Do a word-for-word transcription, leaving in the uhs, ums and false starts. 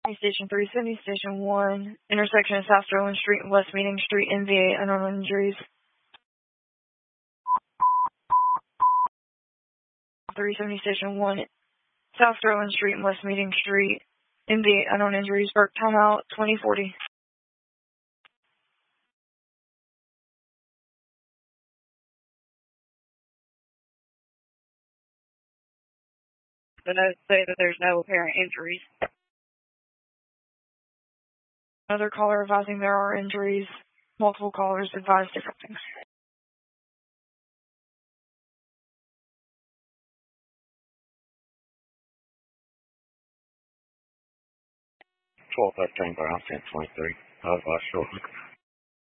Station three seventy, Station one, intersection of South Sterling Street and West Meeting Street, N V A, unknown injuries. three seventy, Station one, South Sterling Street and West Meeting Street, N V A, unknown injuries. Burke, timeout, twenty forty. The notes say that there's no apparent injuries. Another caller advising there are injuries. Multiple callers advise different things. twelve thirteen, Brown, ten twenty-three. I was short.